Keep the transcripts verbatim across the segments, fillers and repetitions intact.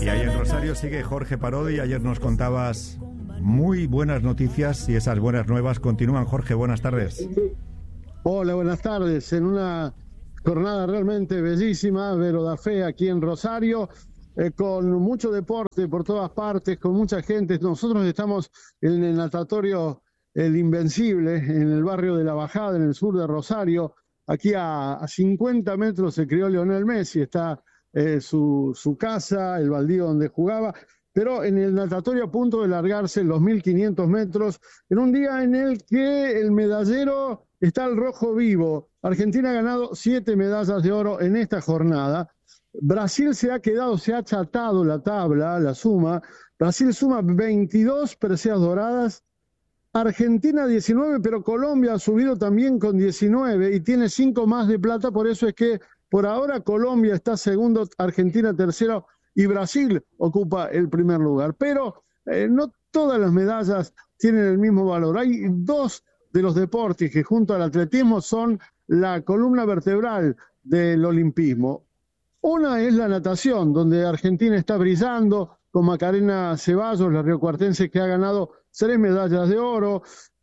Y ahí en Rosario sigue Jorge Parodi. Ayer nos contabas muy buenas noticias y esas buenas nuevas continúan. Jorge, buenas tardes. Hola, buenas tardes. En una jornada realmente bellísima, Vero da Fe, aquí en Rosario, eh, con mucho deporte por todas partes, con mucha gente. Nosotros estamos en el natatorio El Invencible, en el barrio de La Bajada, en el sur de Rosario. Aquí a, a cincuenta metros se crió Lionel Messi, está eh, su, su casa, el baldío donde jugaba, pero en el natatorio a punto de largarse los mil quinientos metros, en un día en el que el medallero está al rojo vivo. Argentina ha ganado siete medallas de oro en esta jornada. Brasil se ha quedado, se ha achatado la tabla, la suma. Brasil suma veintidós preseas doradas, Argentina diecinueve, pero Colombia ha subido también con diecinueve y tiene cinco más de plata, por eso es que por ahora Colombia está segundo, Argentina tercero y Brasil ocupa el primer lugar. Pero eh, no todas las medallas tienen el mismo valor. Hay dos de los deportes que junto al atletismo son la columna vertebral del olimpismo. Una es la natación, donde Argentina está brillando con Macarena Ceballos, la riocuartense que ha ganado tres medallas de oro,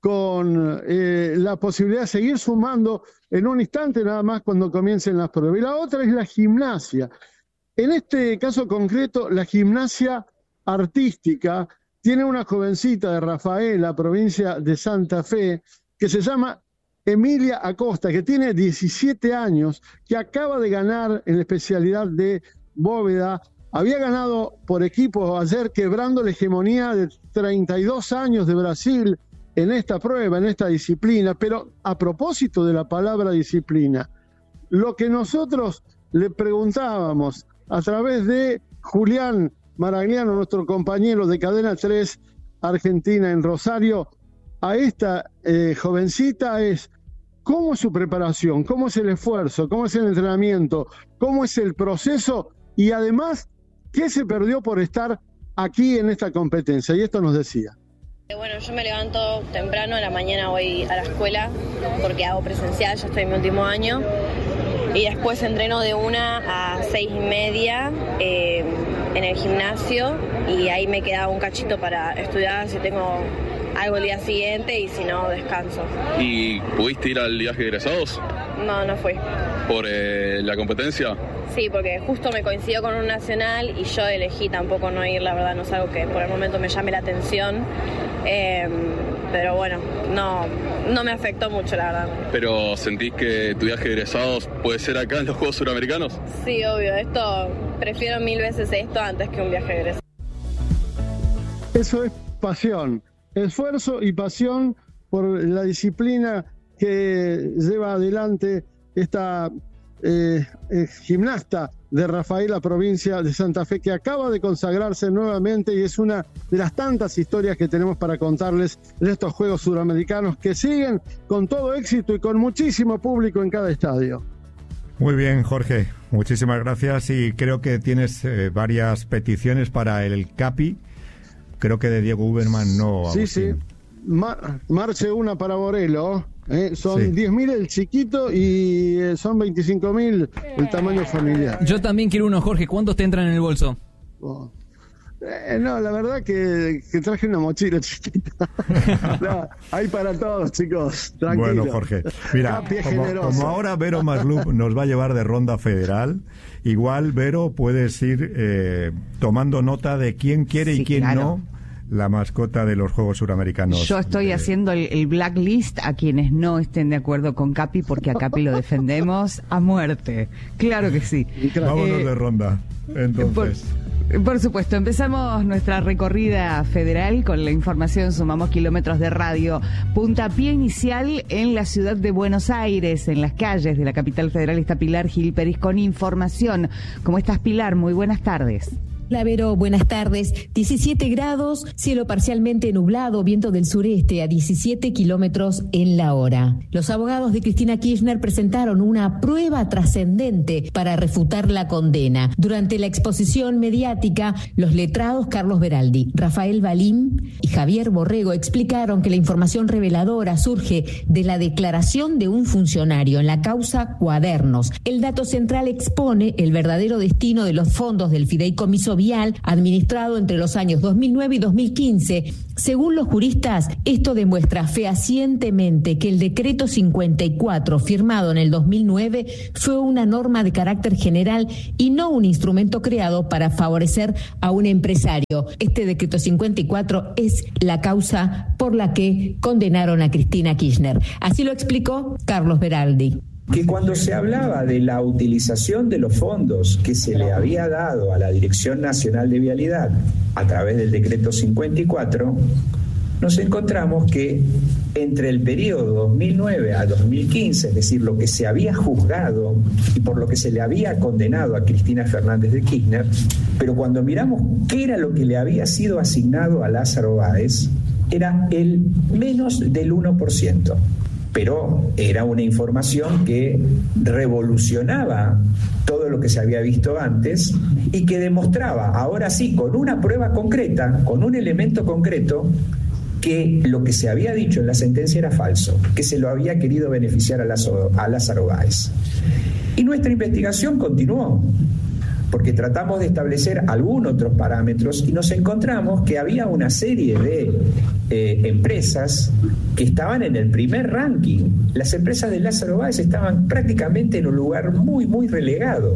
con eh, la posibilidad de seguir sumando en un instante nada más cuando comiencen las pruebas. Y la otra es la gimnasia. En este caso concreto, la gimnasia artística tiene una jovencita de Rafaela, provincia de Santa Fe, que se llama Emilia Acosta, que tiene diecisiete años, que acaba de ganar en la especialidad de bóveda. Había ganado por equipo ayer, quebrando la hegemonía de treinta y dos años de Brasil en esta prueba, en esta disciplina. Pero a propósito de la palabra disciplina, lo que nosotros le preguntábamos a través de Julián Maragliano, nuestro compañero de Cadena tres Argentina en Rosario, a esta eh, jovencita es: ¿cómo es su preparación? ¿Cómo es el esfuerzo? ¿Cómo es el entrenamiento? ¿Cómo es el proceso? Y además, ¿qué se perdió por estar aquí en esta competencia? Y esto nos decía. Bueno, yo me levanto temprano, a la mañana voy a la escuela porque hago presencial, ya estoy en mi último año. Y después entreno de una a seis y media eh, en el gimnasio, y ahí me queda un cachito para estudiar si tengo algo el día siguiente, y si no, descanso. ¿Y pudiste ir al viaje de egresados? No, no fui. ¿Por eh, la competencia? Sí, porque justo me coincidió con un nacional y yo elegí tampoco no ir, la verdad, no es algo que por el momento me llame la atención. Eh, pero bueno, no, no me afectó mucho, la verdad. ¿Pero sentís que tu viaje de egresados puede ser acá en los Juegos Suramericanos? Sí, obvio, esto, prefiero mil veces esto antes que un viaje de egresados. Eso es pasión, esfuerzo y pasión por la disciplina que lleva adelante esta eh, eh, gimnasta de Rafaela, provincia de Santa Fe, que acaba de consagrarse nuevamente, y es una de las tantas historias que tenemos para contarles de estos Juegos Suramericanos que siguen con todo éxito y con muchísimo público en cada estadio. Muy bien, Jorge, muchísimas gracias, y creo que tienes eh, varias peticiones para el CAPI. Creo que de Diego Uberman no. Sí, Agustín. sí. Mar- marche una para Borelo. Eh, son sí. diez mil el chiquito y eh, son veinticinco mil el tamaño familiar. Yo también quiero uno, Jorge. ¿Cuántos te entran en el bolso? Oh. Eh, no, la verdad que, que traje una mochila chiquita. No, hay para todos, chicos. Tranquilo. Bueno, Jorge, mira, como, como ahora Vero Maslup nos va a llevar de ronda federal, igual, Vero, puedes ir eh, tomando nota de quién quiere sí, y quién claro. no la mascota de los Juegos Suramericanos. Yo estoy de... haciendo el, el blacklist a quienes no estén de acuerdo con Capi, porque a Capi lo defendemos a muerte. Claro que sí. Vámonos eh, de ronda, entonces. Por... Por supuesto, empezamos nuestra recorrida federal con la información. Sumamos kilómetros de radio. Puntapié inicial en la ciudad de Buenos Aires, en las calles de la capital federal. Está Pilar Gil Peris con información. ¿Cómo estás, Pilar? Muy buenas tardes. Hola, Vero, buenas tardes. diecisiete grados, cielo parcialmente nublado, viento del sureste a diecisiete kilómetros en la hora. Los abogados de Cristina Kirchner presentaron una prueba trascendente para refutar la condena. Durante la exposición mediática, los letrados Carlos Beraldi, Rafael Balín y Javier Borrego explicaron que la información reveladora surge de la declaración de un funcionario en la causa Cuadernos. El dato central expone el verdadero destino de los fondos del fideicomiso vial administrado entre los años dos mil nueve y dos mil quince. Según los juristas, esto demuestra fehacientemente que el decreto cincuenta y cuatro, firmado en el dos mil nueve, fue una norma de carácter general y no un instrumento creado para favorecer a un empresario. Este decreto cincuenta y cuatro es la causa por la que condenaron a Cristina Kirchner. Así lo explicó Carlos Beraldi. Que cuando se hablaba de la utilización de los fondos que se le había dado a la Dirección Nacional de Vialidad a través del decreto cincuenta y cuatro, nos encontramos que entre el periodo dos mil nueve a dos mil quince, es decir, lo que se había juzgado y por lo que se le había condenado a Cristina Fernández de Kirchner, pero cuando miramos qué era lo que le había sido asignado a Lázaro Báez, era el menos del uno por ciento. Pero era una información que revolucionaba todo lo que se había visto antes y que demostraba, ahora sí, con una prueba concreta, con un elemento concreto, que lo que se había dicho en la sentencia era falso, que se lo había querido beneficiar a Lázaro, a Lázaro Báez. Y nuestra investigación continuó, porque tratamos de establecer algunos otros parámetros y nos encontramos que había una serie de eh, empresas que estaban en el primer ranking. Las empresas de Lázaro Báez estaban prácticamente en un lugar muy, muy relegado.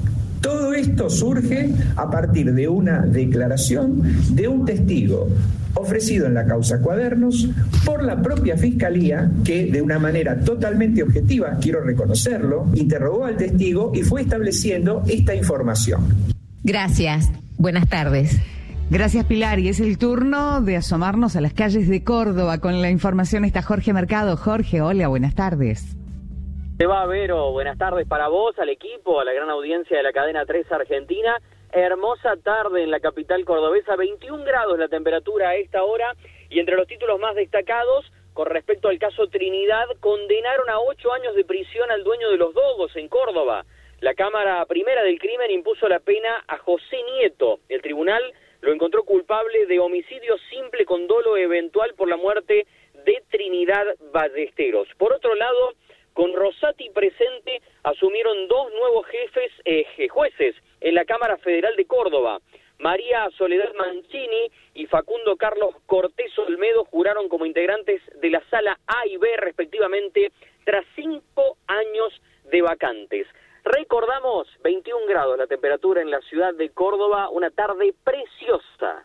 Todo esto surge a partir de una declaración de un testigo ofrecido en la causa Cuadernos por la propia Fiscalía, que de una manera totalmente objetiva, quiero reconocerlo, interrogó al testigo y fue estableciendo esta información. Gracias. Buenas tardes. Gracias, Pilar. Y es el turno de asomarnos a las calles de Córdoba. Con la información está Jorge Mercado. Jorge, hola, buenas tardes. Te va, Vero, buenas tardes para vos, al equipo, a la gran audiencia de la cadena tres Argentina. Hermosa tarde en la capital cordobesa, veintiún grados la temperatura a esta hora, y entre los títulos más destacados, con respecto al caso Trinidad, condenaron a ocho años de prisión al dueño de los Dogos en Córdoba. La Cámara Primera del Crimen impuso la pena a José Nieto. El tribunal lo encontró culpable de homicidio simple con dolo eventual por la muerte de Trinidad Ballesteros. Por otro lado, con Rosati presente, asumieron dos nuevos jefes, eh, jueces en la Cámara Federal de Córdoba. María Soledad Mancini y Facundo Carlos Cortés Olmedo juraron como integrantes de la Sala A y B, respectivamente, tras cinco años de vacantes. Recordamos, veintiún grados la temperatura en la ciudad de Córdoba, una tarde preciosa.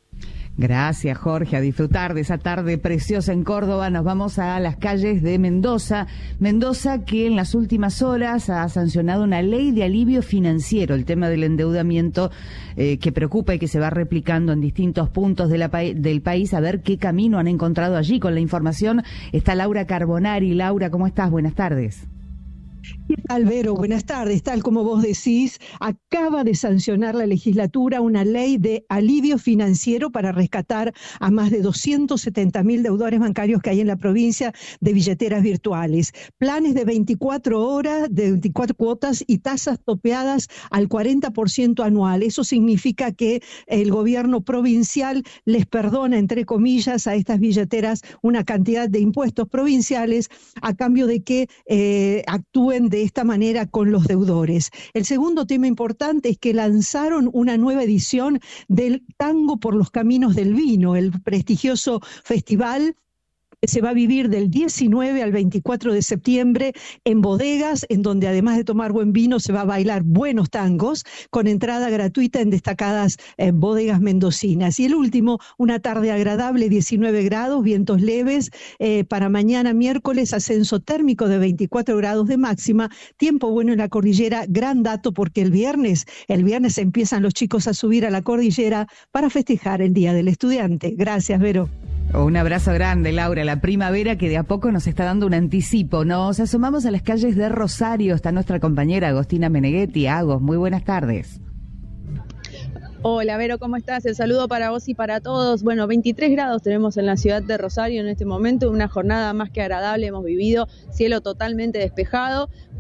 Gracias, Jorge. A disfrutar de esa tarde preciosa en Córdoba. Nos vamos a las calles de Mendoza. Mendoza, que en las últimas horas ha sancionado una ley de alivio financiero, el tema del endeudamiento eh, que preocupa y que se va replicando en distintos puntos de la pa- del país. A ver qué camino han encontrado allí. Con la información está Laura Carbonari. Laura, ¿cómo estás? Buenas tardes. ¿Qué tal, Vero? Buenas tardes. Tal como vos decís, acaba de sancionar la legislatura una ley de alivio financiero para rescatar a más de doscientos setenta mil deudores bancarios que hay en la provincia de billeteras virtuales. Planes de veinticuatro horas, de veinticuatro cuotas y tasas topeadas al cuarenta por ciento anual. Eso significa que el gobierno provincial les perdona, entre comillas, a estas billeteras una cantidad de impuestos provinciales a cambio de que eh, actúen de esta manera con los deudores. El segundo tema importante es que lanzaron una nueva edición del Tango por los Caminos del Vino, el prestigioso festival que se va a vivir del diecinueve al veinticuatro de septiembre en bodegas, en donde además de tomar buen vino se va a bailar buenos tangos, con entrada gratuita en destacadas eh, bodegas mendocinas. Y el último, una tarde agradable, diecinueve grados, vientos leves, eh, para mañana miércoles ascenso térmico de veinticuatro grados de máxima, tiempo bueno en la cordillera, gran dato porque el viernes, el viernes empiezan los chicos a subir a la cordillera para festejar el Día del Estudiante. Gracias, Vero. Un abrazo grande, Laura. La primavera que de a poco nos está dando un anticipo. Nos asomamos a las calles de Rosario. Está nuestra compañera Agostina Meneghetti. Agos, muy buenas tardes. Hola, Vero, ¿cómo estás? El saludo para vos y para todos. Bueno, veintitrés grados tenemos en la ciudad de Rosario en este momento. Una jornada más que agradable hemos vivido. Cielo totalmente despejado.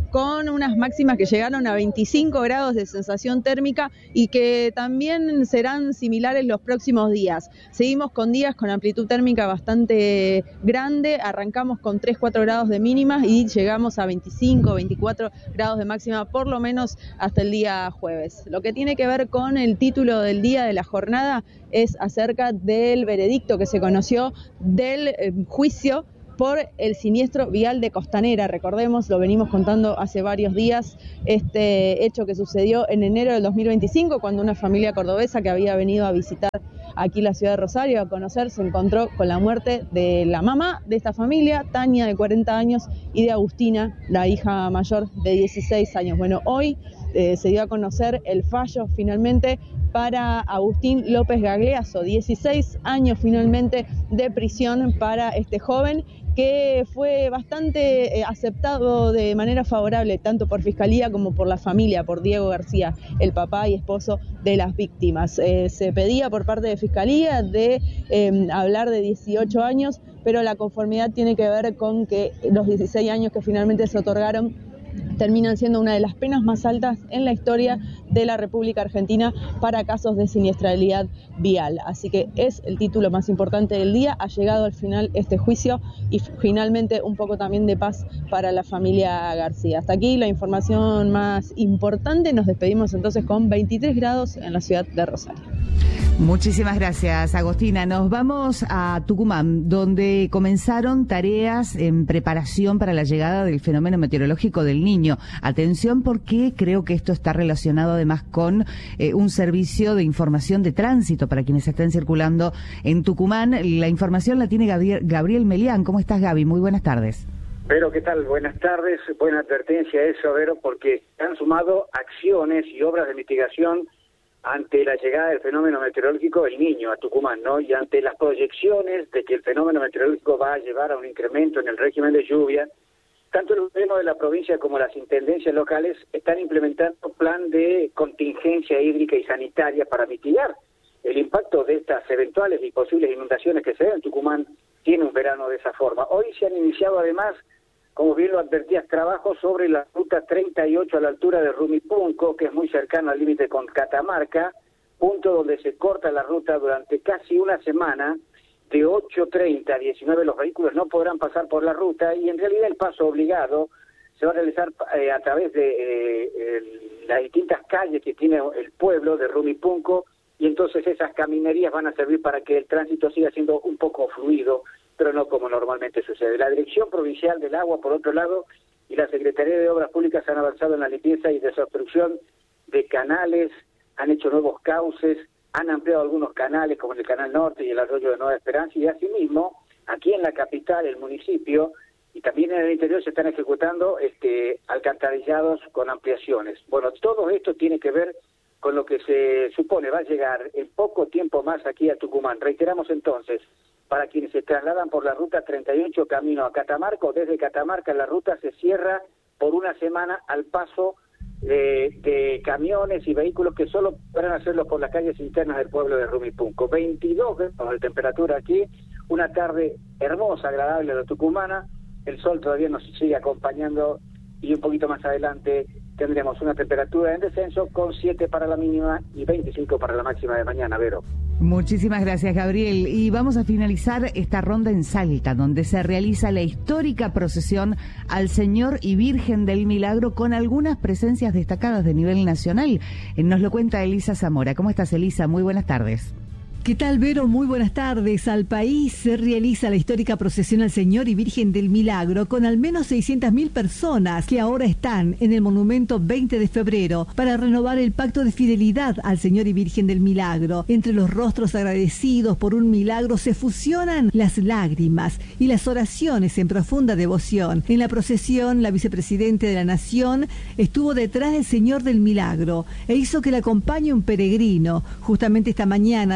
con unas máximas que llegaron a veinticinco grados de sensación térmica y que también serán similares los próximos días. Seguimos con días con amplitud térmica bastante grande, arrancamos con tres, cuatro grados de mínimas y llegamos a veinticinco, veinticuatro grados de máxima por lo menos hasta el día jueves. Lo que tiene que ver con el título del día de la jornada es acerca del veredicto que se conoció del eh, juicio por el siniestro vial de Costanera. Recordemos, lo venimos contando hace varios días, este hecho que sucedió en enero del dos mil veinticinco, cuando una familia cordobesa que había venido a visitar aquí la ciudad de Rosario a conocer, se encontró con la muerte de la mamá de esta familia, Tania, de cuarenta años, y de Agustina, la hija mayor, de dieciséis años. Bueno, hoy eh, se dio a conocer el fallo finalmente para Agustín López Gagliaso, dieciséis años finalmente de prisión para este joven, que fue bastante eh, aceptado de manera favorable tanto por Fiscalía como por la familia, por Diego García, el papá y esposo de las víctimas. Eh, se pedía por parte de Fiscalía de eh, hablar de dieciocho años, pero la conformidad tiene que ver con que los dieciséis años que finalmente se otorgaron terminan siendo una de las penas más altas en la historia de la República Argentina para casos de siniestralidad vial. Así que es el título más importante del día. Ha llegado al final este juicio y finalmente un poco también de paz para la familia García. Hasta aquí la información más importante. Nos despedimos entonces con veintitrés grados en la ciudad de Rosario. Muchísimas gracias, Agostina. Nos vamos a Tucumán, donde comenzaron tareas en preparación para la llegada del fenómeno meteorológico del Niño. Atención, porque creo que esto está relacionado además con eh, un servicio de información de tránsito para quienes estén circulando en Tucumán. La información la tiene Gabriel, Gabriel Melián. ¿Cómo estás, Gaby? Muy buenas tardes. Vero, ¿qué tal? Buenas tardes. Buena advertencia eso, Vero, porque han sumado acciones y obras de mitigación ante la llegada del fenómeno meteorológico El Niño a Tucumán, ¿no? Y ante las proyecciones de que el fenómeno meteorológico va a llevar a un incremento en el régimen de lluvia, tanto el gobierno de la provincia como las intendencias locales están implementando un plan de contingencia hídrica y sanitaria para mitigar el impacto de estas eventuales y posibles inundaciones que se den en Tucumán. Tiene un verano de esa forma. Hoy se han iniciado además, como bien lo advertías, trabajos sobre la ruta treinta y ocho a la altura de Rumipunco, que es muy cercano al límite con Catamarca, punto donde se corta la ruta durante casi una semana. De ocho treinta a diecinueve los vehículos no podrán pasar por la ruta y en realidad el paso obligado se va a realizar eh, a través de eh, el, las distintas calles que tiene el pueblo de Rumipunco, y entonces esas caminerías van a servir para que el tránsito siga siendo un poco fluido, pero no como normalmente sucede. La Dirección Provincial del Agua, por otro lado, y la Secretaría de Obras Públicas han avanzado en la limpieza y desobstrucción de canales, han hecho nuevos cauces, han ampliado algunos canales como el Canal Norte y el Arroyo de Nueva Esperanza, y asimismo, aquí en la capital, el municipio, y también en el interior se están ejecutando este, alcantarillados con ampliaciones. Bueno, todo esto tiene que ver con lo que se supone va a llegar en poco tiempo más aquí a Tucumán. Reiteramos entonces, para quienes se trasladan por la ruta treinta y ocho camino a Catamarca, o desde Catamarca la ruta se cierra por una semana al paso de, de camiones y vehículos que solo podrán hacerlo por las calles internas del pueblo de Rumipunco. veintidós grados de temperatura aquí, una tarde hermosa, agradable de tucumana, el sol todavía nos sigue acompañando y un poquito más adelante tendremos una temperatura en descenso con siete para la mínima y veinticinco para la máxima de mañana, Vero. Muchísimas gracias, Gabriel. Y vamos a finalizar esta ronda en Salta, donde se realiza la histórica procesión al Señor y Virgen del Milagro con algunas presencias destacadas de nivel nacional. Nos lo cuenta Elisa Zamora. ¿Cómo estás, Elisa? Muy buenas tardes. ¿Qué tal, Vero? Muy buenas tardes. Al país se realiza la histórica procesión al Señor y Virgen del Milagro con al menos seiscientas mil personas que ahora están en el monumento veinte de febrero para renovar el pacto de fidelidad al Señor y Virgen del Milagro. Entre los rostros agradecidos por un milagro se fusionan las lágrimas y las oraciones en profunda devoción. En la procesión, la vicepresidenta de la Nación estuvo detrás del Señor del Milagro e hizo que le acompañe un peregrino. Justamente esta mañana destacó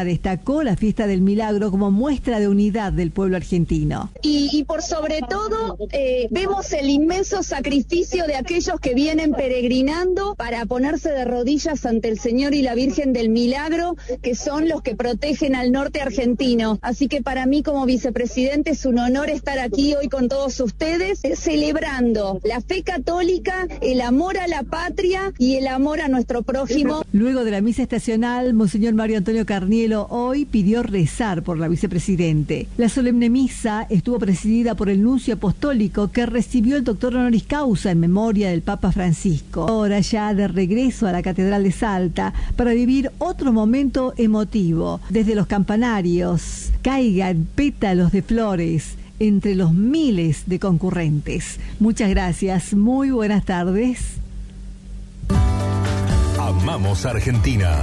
destacó la fiesta del Milagro como muestra de unidad del pueblo argentino. Y, y por sobre todo, eh, vemos el inmenso sacrificio de aquellos que vienen peregrinando para ponerse de rodillas ante el Señor y la Virgen del Milagro, que son los que protegen al norte argentino. Así que para mí como vicepresidente es un honor estar aquí hoy con todos ustedes, eh, celebrando la fe católica, el amor a la patria y el amor a nuestro prójimo. Luego de la misa estacional, Monseñor Mario Antonio Carnielo hoy pidió rezar por la vicepresidente. La solemne misa estuvo presidida por el nuncio apostólico que recibió el doctor honoris causa en memoria del Papa Francisco. Ahora ya de regreso a la Catedral de Salta para vivir otro momento emotivo. Desde los campanarios caigan pétalos de flores entre los miles de concurrentes. Muchas gracias, muy buenas tardes. Amamos Argentina.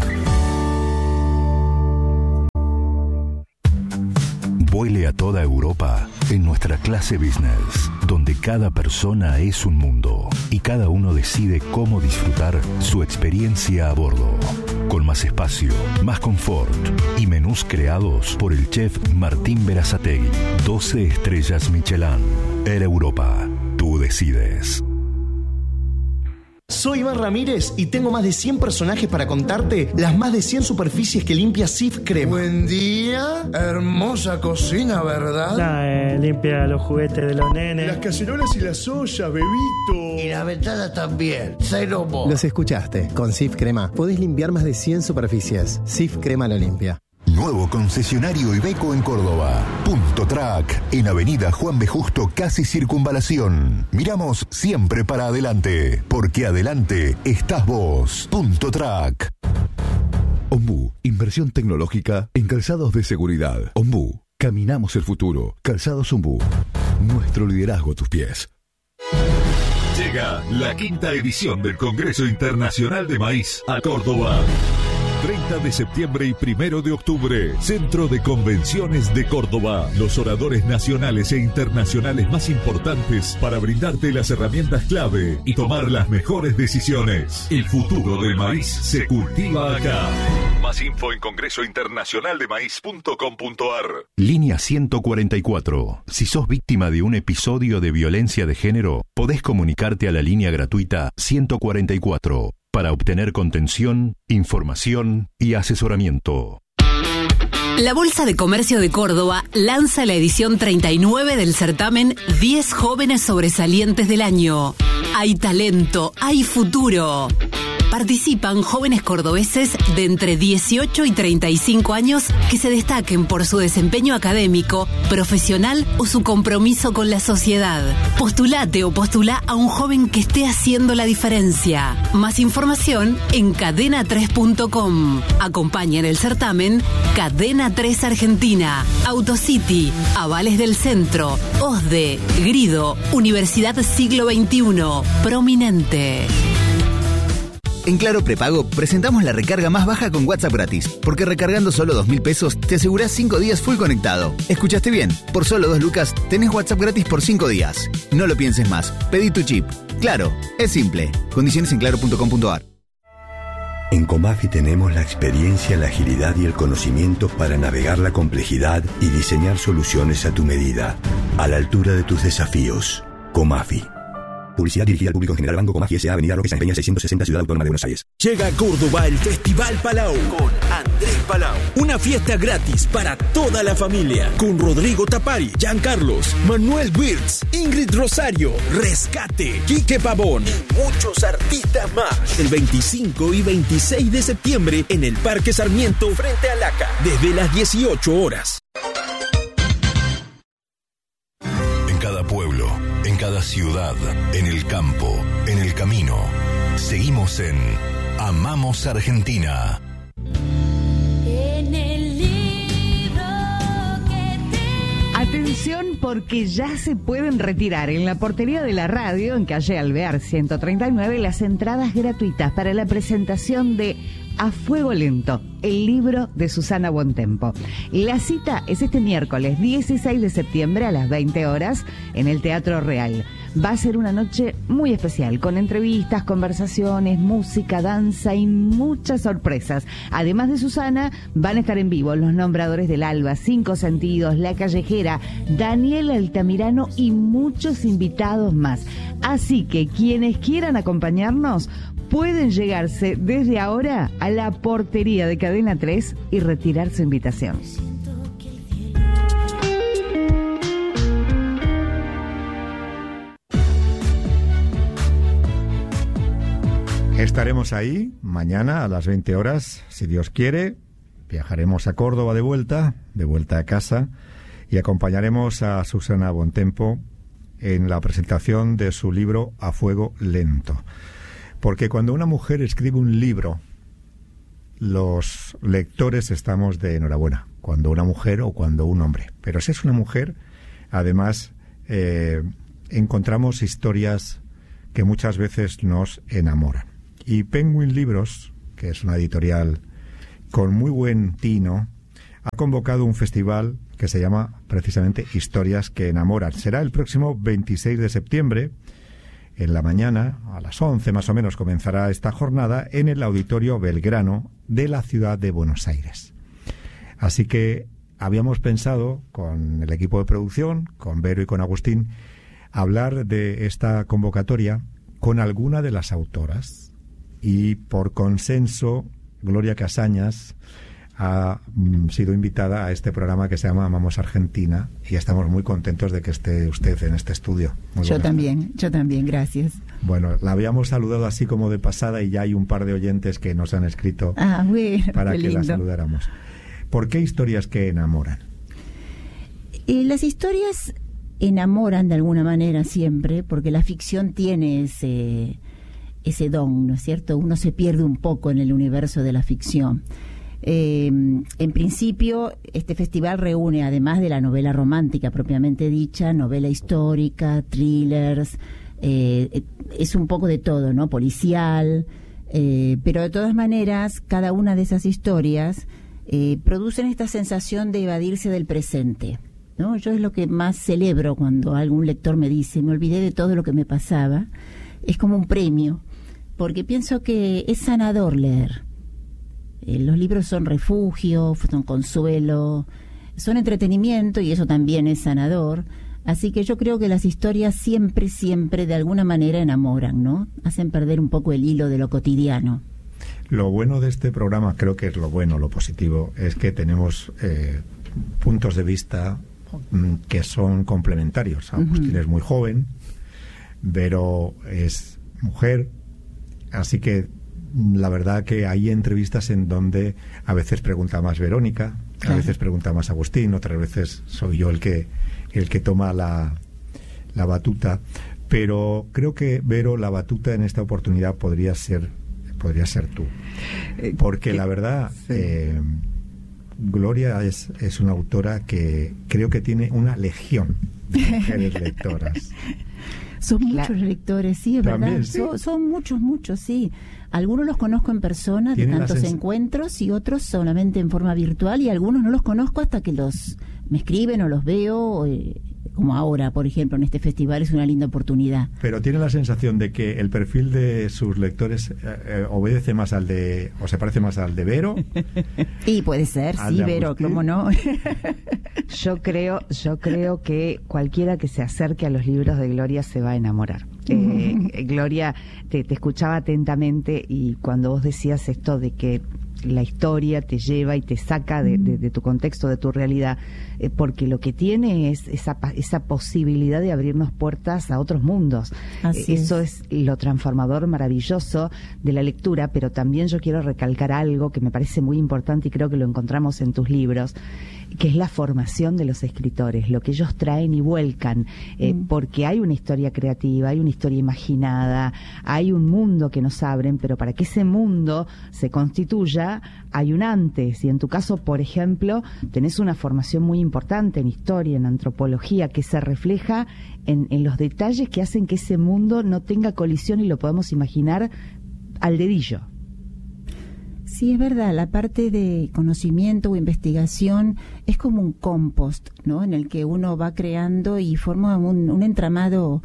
Vuele a toda Europa en nuestra clase business, donde cada persona es un mundo y cada uno decide cómo disfrutar su experiencia a bordo. Con más espacio, más confort y menús creados por el chef Martín Berazategui. doce estrellas Michelin. Air Europa. Tú decides. Soy Iván Ramírez y tengo más de cien personajes para contarte las más de cien superficies que limpia Sif Crema. Buen día, hermosa cocina, ¿verdad? Nah, eh, limpia los juguetes de los nenes. Las cacerolas y las ollas, bebito. Y la ventana también, cero mo. Los escuchaste, con Sif Crema podés limpiar más de cien superficies. Sif Crema lo limpia. Nuevo concesionario Iveco en Córdoba. Punto Track, en Avenida Juan B. Justo, casi Circunvalación. Miramos siempre para adelante, porque adelante estás vos. Punto Track. Ombú, inversión tecnológica en calzados de seguridad. Ombú, caminamos el futuro. Calzados Ombú, nuestro liderazgo a tus pies. Llega la quinta edición del Congreso Internacional de Maíz a Córdoba. treinta de septiembre y primero de octubre, Centro de Convenciones de Córdoba. Los oradores nacionales e internacionales más importantes para brindarte las herramientas clave y tomar las mejores decisiones. El futuro del maíz se cultiva acá. Más info en congreso internacional de maíz punto com punto ar. Línea ciento cuarenta y cuatro. Si sos víctima de un episodio de violencia de género, podés comunicarte a la línea gratuita ciento cuarenta y cuatro. Para obtener contención, información y asesoramiento. La Bolsa de Comercio de Córdoba lanza la edición treinta y nueve del certamen diez jóvenes sobresalientes del año. Hay talento, hay futuro. Participan jóvenes cordobeses de entre dieciocho y treinta y cinco años que se destaquen por su desempeño académico, profesional o su compromiso con la sociedad. Postulate o postulá a un joven que esté haciendo la diferencia. Más información en cadena tres punto com. Acompañan el certamen Cadena tres Argentina, Autocity, Avales del Centro, O S D E, Grido, Universidad Siglo veintiuno, Prominente. En Claro Prepago presentamos la recarga más baja con WhatsApp gratis, porque recargando solo dos mil pesos te asegurás cinco días full conectado. ¿Escuchaste bien? Por solo dos lucas tenés WhatsApp gratis por cinco días. No lo pienses más, pedí tu chip. Claro, es simple. Condiciones en claro punto com punto ar. En Comafi tenemos la experiencia, la agilidad y el conocimiento para navegar la complejidad y diseñar soluciones a tu medida, a la altura de tus desafíos. Comafi. Publicidad dirigida al público en general. Banco Comafi S A. Avenida Roque San Peña seiscientos sesenta, Ciudad Autónoma de Buenos Aires. Llega a Córdoba el Festival Palau con Andrés Palau. Una fiesta gratis para toda la familia con Rodrigo Tapari, Giancarlos, Manuel Wirtz, Ingrid Rosario, Rescate, Quique Pavón y muchos artistas más. El veinticinco y veintiséis de septiembre en el Parque Sarmiento frente a Laca desde las dieciocho horas. En cada pueblo, en cada ciudad, en el campo, en el camino. Seguimos en Amamos Argentina. En el libro que te... Atención, porque ya se pueden retirar en la portería de la radio, en calle Alvear ciento treinta y nueve, las entradas gratuitas para la presentación de A Fuego Lento, el libro de Susana Bontempo. La cita es este miércoles dieciséis de septiembre a las veinte horas en el Teatro Real. Va a ser una noche muy especial, con entrevistas, conversaciones, música, danza y muchas sorpresas. Además de Susana, van a estar en vivo los nombradores del Alba, Cinco Sentidos, La Callejera, Daniel Altamirano y muchos invitados más. Así que quienes quieran acompañarnos pueden llegarse desde ahora a la portería de Cadena tres y retirar su invitación. Estaremos ahí mañana a las veinte horas, si Dios quiere. Viajaremos a Córdoba de vuelta, de vuelta a casa, y acompañaremos a Susana Bontempo en la presentación de su libro A Fuego Lento. Porque cuando una mujer escribe un libro, los lectores estamos de enhorabuena. Cuando una mujer o cuando un hombre. Pero si es una mujer, además, eh, encontramos historias que muchas veces nos enamoran. Y Penguin Libros, que es una editorial con muy buen tino, ha convocado un festival que se llama precisamente Historias que Enamoran. Será el próximo veintiséis de septiembre, en la mañana, a las once más o menos, comenzará esta jornada en el Auditorio Belgrano de la ciudad de Buenos Aires. Así que habíamos pensado, con el equipo de producción, con Vero y con Agustín, hablar de esta convocatoria con alguna de las autoras. Y por consenso, Gloria Casañas ha mm, sido invitada a este programa que se llama Amamos Argentina, y estamos muy contentos de que esté usted en este estudio. Muy yo también, tardes. yo también, gracias. Bueno, la habíamos saludado así como de pasada y ya hay un par de oyentes que nos han escrito ah, bueno, para que lindo. la saludáramos. ¿Por qué historias que enamoran? Eh, las historias enamoran de alguna manera siempre, porque la ficción tiene ese... ese don, ¿no es cierto? Uno se pierde un poco en el universo de la ficción. Eh, en principio, este festival reúne, además de la novela romántica propiamente dicha, novela histórica, thrillers, eh, es un poco de todo, ¿no? Policial, eh, pero de todas maneras, cada una de esas historias eh, producen esta sensación de evadirse del presente, ¿no? Yo es lo que más celebro cuando algún lector me dice, me olvidé de todo lo que me pasaba. Es como un premio, porque pienso que es sanador leer. Eh, los libros son refugio, son consuelo, son entretenimiento, y eso también es sanador. Así que yo creo que las historias siempre, siempre de alguna manera enamoran, ¿no? Hacen perder un poco el hilo de lo cotidiano. Lo bueno de este programa, creo que es lo bueno, lo positivo, es que tenemos eh, puntos de vista mm, que son complementarios. Agustín uh-huh. es muy joven, Vero es mujer, así que la verdad que hay entrevistas en donde a veces pregunta más Verónica, claro. a veces pregunta más Agustín, otras veces soy yo el que el que toma la, la batuta, pero creo que, Vero, la batuta en esta oportunidad podría ser podría ser tú, porque la verdad sí. eh, Gloria es, es una autora que creo que tiene una legión de mujeres lectoras. Son muchos la... lectores, sí, es También, verdad. ¿sí? Son, son muchos, muchos, sí. Algunos los conozco en persona, de tantos sens... encuentros, y otros solamente en forma virtual, y algunos no los conozco hasta que los me escriben o los veo, eh, como ahora, por ejemplo, en este festival. Es una linda oportunidad. Pero tiene la sensación de que el perfil de sus lectores eh, eh, obedece más al de, o se parece más al de Vero. Y puede ser, sí, Vero, ¿cómo no? Yo creo, yo creo que cualquiera que se acerque a los libros de Gloria se va a enamorar. Eh, Gloria, te, te escuchaba atentamente, y cuando vos decías esto de que la historia te lleva y te saca de, de, de tu contexto, de tu realidad, eh, porque lo que tiene es esa, esa posibilidad de abrirnos puertas a otros mundos. Así eh, eso es. es lo transformador, maravilloso de la lectura, pero también yo quiero recalcar algo que me parece muy importante y creo que lo encontramos en tus libros, que es la formación de los escritores, lo que ellos traen y vuelcan, eh, mm. porque hay una historia creativa, hay una historia imaginada, hay un mundo que nos abren, pero para que ese mundo se constituya hay un antes, y en tu caso, por ejemplo, tenés una formación muy importante en historia, en antropología, que se refleja en, en los detalles que hacen que ese mundo no tenga colisión y lo podamos imaginar al dedillo. Sí, es verdad, la parte de conocimiento o investigación es como un compost, ¿no? En el que uno va creando y forma un, un entramado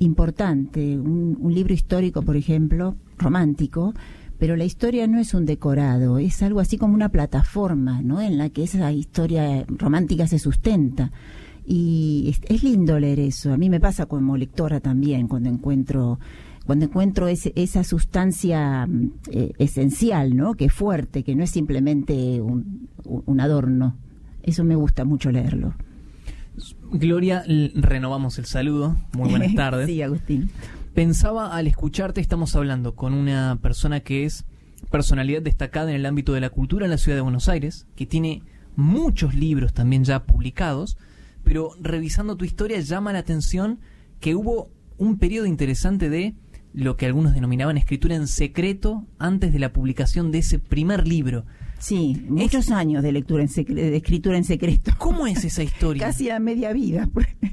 importante, un, un libro histórico, por ejemplo, romántico, pero la historia no es un decorado, es algo así como una plataforma, ¿no?, en la que esa historia romántica se sustenta. Y es, es lindo leer eso. A mí me pasa como lectora también, cuando encuentro cuando encuentro ese, esa sustancia eh, esencial, ¿no?, que es fuerte, que no es simplemente un, un adorno. Eso me gusta mucho leerlo. Gloria, renovamos el saludo. Muy buenas tardes. Sí, Agustín. Pensaba al escucharte, estamos hablando con una persona que es personalidad destacada en el ámbito de la cultura en la ciudad de Buenos Aires, que tiene muchos libros también ya publicados, pero revisando tu historia llama la atención que hubo un periodo interesante de lo que algunos denominaban escritura en secreto antes de la publicación de ese primer libro. Sí, muchos es... años de lectura en secre- de escritura en secreto. ¿Cómo es esa historia? Casi a media vida.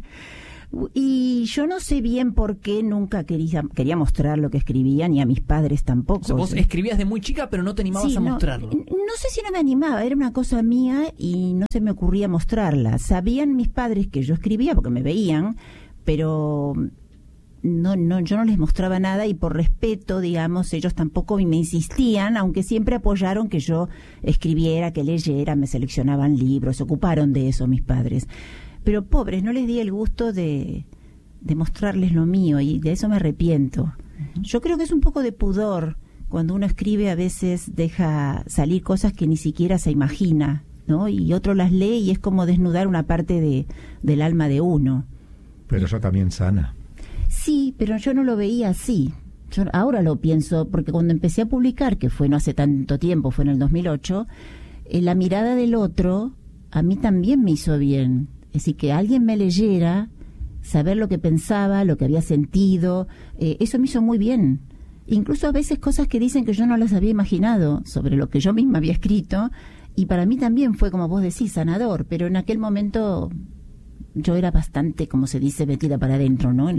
Y yo no sé bien por qué nunca quería, quería mostrar lo que escribía, ni a mis padres tampoco. O sea, vos escribías de muy chica, pero no te animabas sí, a no, mostrarlo. No sé si no me animaba, era una cosa mía y no se me ocurría mostrarla. Sabían mis padres que yo escribía porque me veían, pero no, no, yo no les mostraba nada y por respeto, digamos, ellos tampoco me insistían, aunque siempre apoyaron que yo escribiera, que leyera, me seleccionaban libros, se ocuparon de eso mis padres. Pero pobres, no les di el gusto de, de mostrarles lo mío y de eso me arrepiento. Uh-huh. Yo creo que es un poco de pudor. Cuando uno escribe a veces deja salir cosas que ni siquiera se imagina, ¿no? Y otro las lee y es como desnudar una parte de, del alma de uno. Pero eso también sana. Sí, pero yo no lo veía así. Yo ahora lo pienso, porque cuando empecé a publicar, que fue no hace tanto tiempo, fue en el dos mil ocho, eh, la mirada del otro a mí también me hizo bien. Es decir, que alguien me leyera, saber lo que pensaba, lo que había sentido, eh, eso me hizo muy bien. Incluso a veces cosas que dicen que yo no las había imaginado sobre lo que yo misma había escrito, y para mí también fue, como vos decís, sanador, pero en aquel momento yo era bastante, como se dice, metida para adentro, ¿no?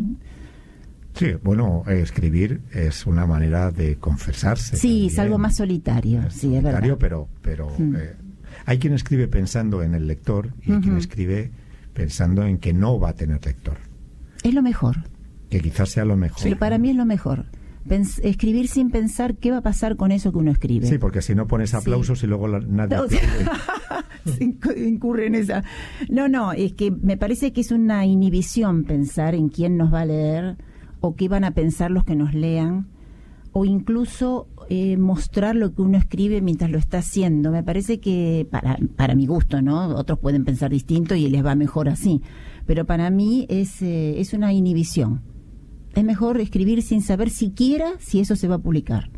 Sí, bueno, eh, escribir es una manera de confesarse. Sí, también. Es algo más solitario, es sí, solitario, es verdad. pero, pero mm. eh, hay quien escribe pensando en el lector y hay uh-huh. quien escribe pensando en que no va a tener lector. Es lo mejor. Que quizás sea lo mejor. Sí, para mí es lo mejor. Pens- escribir sin pensar qué va a pasar con eso que uno escribe. Sí, porque si no pones aplausos sí. y luego la, nadie no, aplaude. Incurre en esa. No, no, es que me parece que es una inhibición pensar en quién nos va a leer o qué van a pensar los que nos lean, o incluso eh, mostrar lo que uno escribe mientras lo está haciendo. Me parece que, para, para mi gusto, ¿no? Otros pueden pensar distinto y les va mejor así, pero para mí es, eh, es una inhibición. Es mejor escribir sin saber siquiera si eso se va a publicar.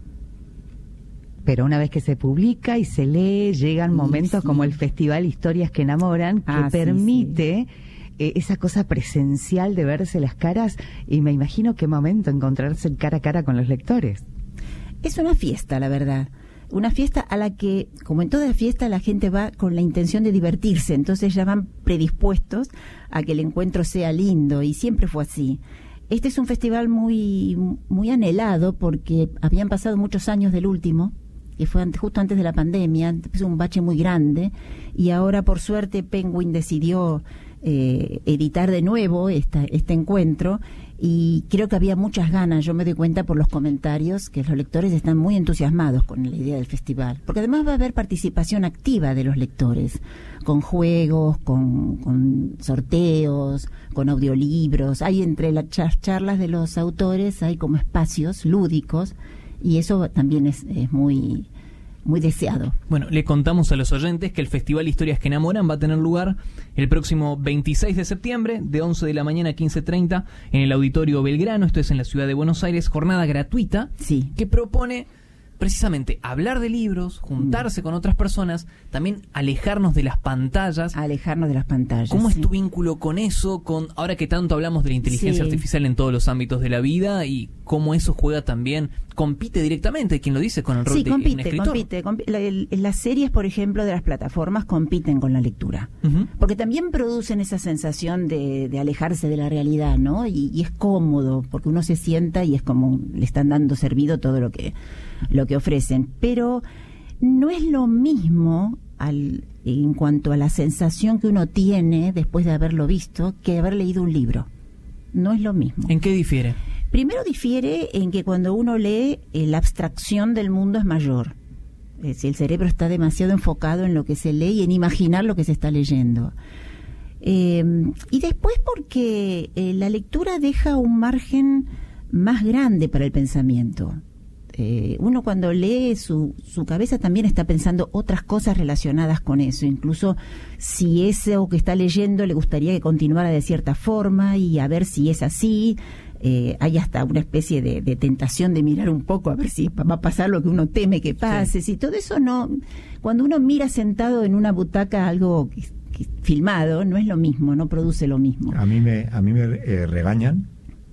Pero una vez que se publica y se lee, llegan momentos sí. como el Festival Historias que Enamoran, que ah, permite... Sí, sí. Eh, esa cosa presencial de verse las caras, y me imagino qué momento encontrarse cara a cara con los lectores. Es una fiesta, la verdad. Una fiesta a la que, como en toda fiesta, la gente va con la intención de divertirse, entonces ya van predispuestos a que el encuentro sea lindo, y siempre fue así. Este es un festival muy, muy anhelado porque habían pasado muchos años del último, que fue antes, justo antes de la pandemia, es un bache muy grande, y ahora por suerte Penguin decidió eh, editar de nuevo esta, este encuentro, y creo que había muchas ganas. Yo me doy cuenta por los comentarios que los lectores están muy entusiasmados con la idea del festival, porque además va a haber participación activa de los lectores, con juegos, con, con sorteos, con audiolibros. Hay entre las charlas de los autores, hay como espacios lúdicos, y eso también es, es muy... muy deseado. Bueno, le contamos a los oyentes que el Festival Historias que Enamoran va a tener lugar el próximo veintiséis de septiembre, de once de la mañana a quince treinta, en el Auditorio Belgrano, esto es en la ciudad de Buenos Aires, jornada gratuita, sí. que propone precisamente hablar de libros, juntarse mm. con otras personas, también alejarnos de las pantallas. Alejarnos de las pantallas. ¿Cómo sí. es tu vínculo con eso? Con ahora que tanto hablamos de la inteligencia sí. artificial en todos los ámbitos de la vida, y cómo eso juega también, compite directamente, quien lo dice, con el rol sí, de compite, un escritor. compite, compite. La, el, las series, por ejemplo, de las plataformas compiten con la lectura, uh-huh. porque también producen esa sensación de, de alejarse de la realidad, ¿no? Y, y es cómodo, porque uno se sienta y es como le están dando servido todo lo que lo que ofrecen, pero no es lo mismo al, en cuanto a la sensación que uno tiene después de haberlo visto que haber leído un libro. no es lo mismo. ¿En qué difiere? Primero difiere en que cuando uno lee, eh, la abstracción del mundo es mayor. Es decir, el cerebro está demasiado enfocado en lo que se lee y en imaginar lo que se está leyendo. Eh, y después porque eh, la lectura deja un margen más grande para el pensamiento. Eh, uno cuando lee, su, su cabeza también está pensando otras cosas relacionadas con eso, incluso si eso que está leyendo le gustaría que continuara de cierta forma y a ver si es así. Eh, hay hasta una especie de, de tentación de mirar un poco a ver si va a pasar lo que uno teme que pase. Sí. Si todo eso no, cuando uno mira sentado en una butaca algo que, que, filmado, no es lo mismo, no produce lo mismo. A mí me, a mí me eh, regañan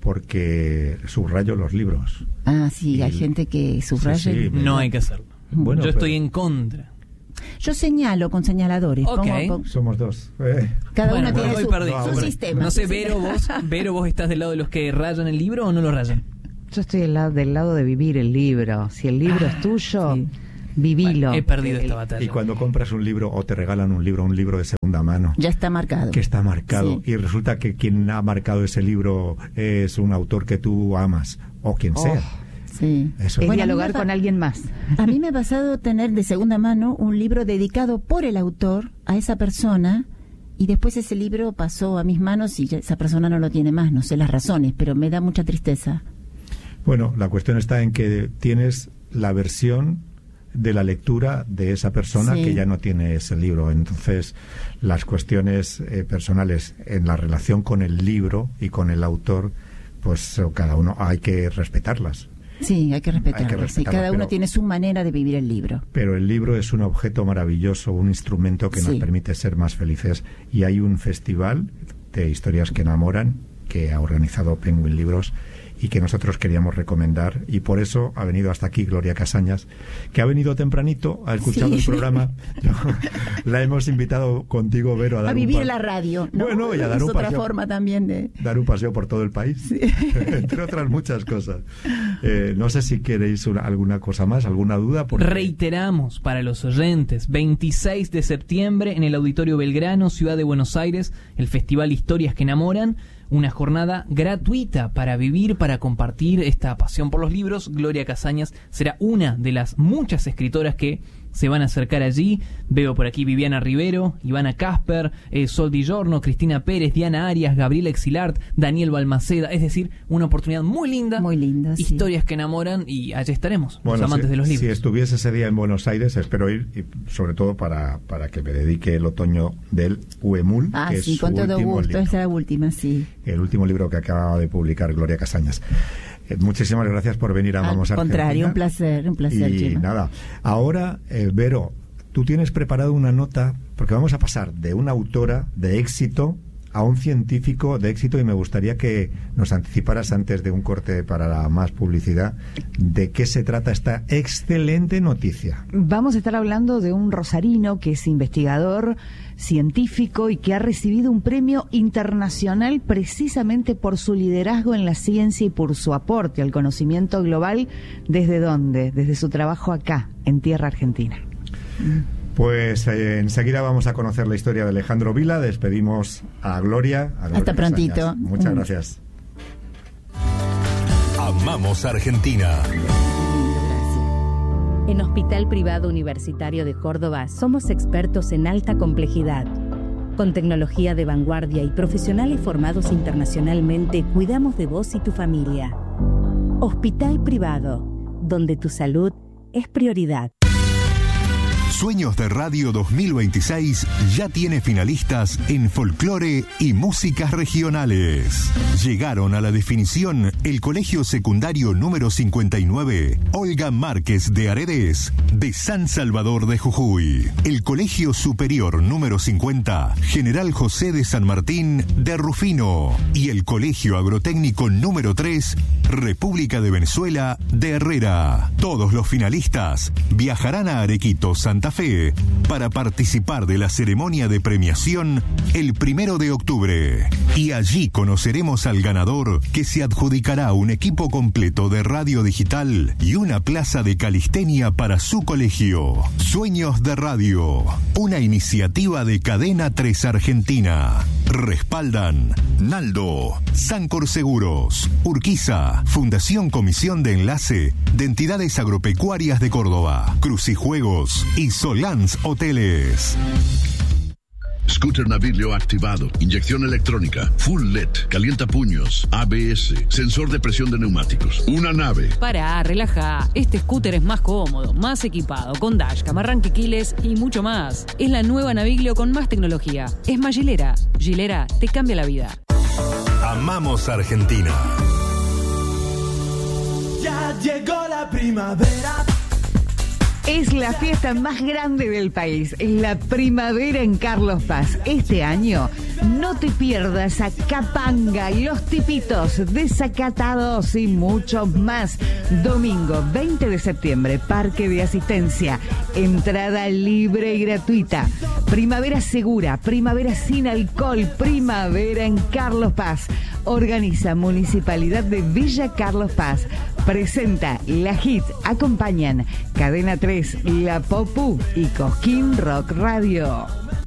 porque subrayo los libros. Ah, sí, y hay el, gente que subraya. Sí, sí, no hay que hacerlo. Bueno, yo estoy pero... en contra. Yo señalo con señaladores. Okay. Pongo, pongo... Somos dos. Eh. Cada bueno, uno tiene voy su, perdido. su No, sistema. No sé, Vero, vos, Vero, vos estás del lado de los que rayan el libro o no lo rayan. Yo estoy del lado, del lado de vivir el libro. Si el libro ah, es tuyo, sí. vivilo. Bueno, he perdido el, esta batalla. Y cuando compras un libro o te regalan un libro, un libro de segunda mano. Ya está marcado. Que está marcado. Sí. Y resulta que quien ha marcado ese libro es un autor que tú amas o quien oh. sea. Sí. Eso. Es bueno, dialogar con alguien más. A mí me ha pasado tener de segunda mano un libro dedicado por el autor a esa persona y después ese libro pasó a mis manos y ya esa persona no lo tiene más. No sé las razones, pero me da mucha tristeza. Bueno, la cuestión está en que tienes la versión de la lectura de esa persona sí. que ya no tiene ese libro. Entonces, las cuestiones eh, personales en la relación con el libro y con el autor, pues cada uno hay que respetarlas. Sí, hay que respetarlo. Hay que respetarlo, sí, cada uno pero, tiene su manera de vivir el libro. Pero el libro es un objeto maravilloso, un instrumento que sí. nos permite ser más felices. Y hay un festival de historias que enamoran que ha organizado Penguin Libros y que nosotros queríamos recomendar, y por eso ha venido hasta aquí Gloria Casañas, que ha venido tempranito, ha escuchado sí. el programa. Yo, la hemos invitado contigo, Vero, a dar a vivir un la radio, ¿no? Bueno, y a dar es un otra paseo, forma también de dar un paseo por todo el país, sí. entre otras muchas cosas. Eh, no sé si queréis una, alguna cosa más, alguna duda. Porque... Reiteramos para los oyentes, veintiséis de septiembre en el Auditorio Belgrano, Ciudad de Buenos Aires, el Festival Historias que Enamoran. Una jornada gratuita para vivir, para compartir esta pasión por los libros. Gloria Casañas será una de las muchas escritoras que se van a acercar allí. Veo por aquí Viviana Rivero, Ivana Casper, eh, Sol Di Giorno, Cristina Pérez, Diana Arias, Gabriela Exilart, Daniel Balmaceda. Es decir, una oportunidad muy linda. Muy linda, sí. Historias que enamoran y allí estaremos, bueno, los amantes si, de los libros. Si estuviese ese día en Buenos Aires, espero ir, y sobre todo para, para que me dedique el otoño del Uemul, ah, que sí, es con su todo último gusto, libro. Esa es la última, sí. El último libro que acaba de publicar Gloria Casañas. Eh, muchísimas gracias por venir a Vamos a Argentina. Al contrario, un placer, un placer. Y Chema. nada, ahora, eh, Vero, tú tienes preparado una nota, porque vamos a pasar de una autora de éxito a un científico de éxito, y me gustaría que nos anticiparas antes de un corte para la más publicidad de qué se trata esta excelente noticia. Vamos a estar hablando de un rosarino que es investigador científico y que ha recibido un premio internacional precisamente por su liderazgo en la ciencia y por su aporte al conocimiento global. ¿Desde dónde? Desde su trabajo acá, en tierra argentina. Pues eh, enseguida vamos a conocer la historia de Alejandro Vila. Despedimos a Gloria. A Gloria Hasta Casañas. prontito. Muchas mm. gracias. Amamos Argentina. En Hospital Privado Universitario de Córdoba somos expertos en alta complejidad. Con tecnología de vanguardia y profesionales formados internacionalmente, cuidamos de vos y tu familia. Hospital Privado, donde tu salud es prioridad. Sueños de Radio dos mil veintiséis ya tiene finalistas en folclore y músicas regionales. Llegaron a la definición el Colegio Secundario número cincuenta y nueve, Olga Márquez de Aredes, de San Salvador de Jujuy. El Colegio Superior número cincuenta, General José de San Martín de Rufino. Y el Colegio Agrotécnico número tres, República de Venezuela de Herrera. Todos los finalistas viajarán a Arequito, Santa Fe, para participar de la ceremonia de premiación el primero de octubre. Y allí conoceremos al ganador, que se adjudicará un equipo completo de radio digital y una plaza de calistenia para su colegio. Sueños de Radio, una iniciativa de Cadena tres Argentina. Respaldan Naldo, Sancor Seguros, Urquiza, Fundación Comisión de Enlace de Entidades Agropecuarias de Córdoba, Crucijuegos y Solans Hoteles. Scooter Navilio activado, inyección electrónica, full L E D, calienta puños, A B S, sensor de presión de neumáticos, una nave. Para, relaja. Este scooter es más cómodo, más equipado, con dashcam, arranque quiles y mucho más. Es la nueva Naviglio con más tecnología. Es más Gilera. Gilera te cambia la vida. Amamos Argentina. Ya llegó la primavera. Es la fiesta más grande del país, es la primavera en Carlos Paz. Este año no te pierdas a Capanga, Los Tipitos, Desacatados y muchos más. Domingo veinte de septiembre, Parque de Asistencia, entrada libre y gratuita. Primavera segura, primavera sin alcohol, primavera en Carlos Paz. Organiza Municipalidad de Villa Carlos Paz. Presenta La Hit, acompañan Cadena tres, La Popu y Cosquín Rock Radio.